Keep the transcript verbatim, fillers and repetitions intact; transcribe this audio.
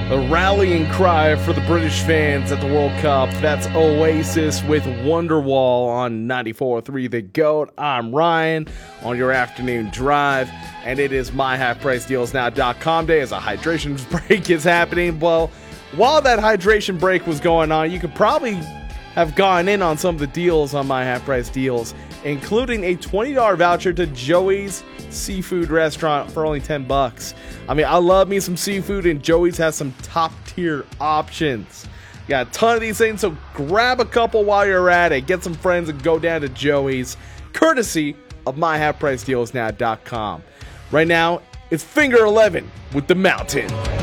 A rallying cry for the British fans at the World Cup. That's Oasis with Wonderwall on ninety-four point three The GOAT. I'm Ryan on your afternoon drive, and it is my half price deals now dot com day as a hydration break is happening. Well, while that hydration break was going on, you could probably have gone in on some of the deals on my half price deals, including a twenty dollars voucher to Joey's Seafood Restaurant for only ten bucks. I mean, I love me some seafood, and Joey's has some top tier options. Got a ton of these things, so grab a couple while you're at it. Get some friends and go down to Joey's, courtesy of my half price deals now dot com. Right now, it's Finger eleven with The Mountain.